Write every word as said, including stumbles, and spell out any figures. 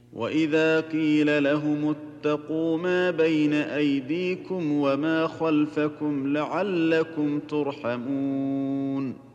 وإذا قيل لهم اتقوا ما بين أيديكم وما خلفكم لعلكم ترحمون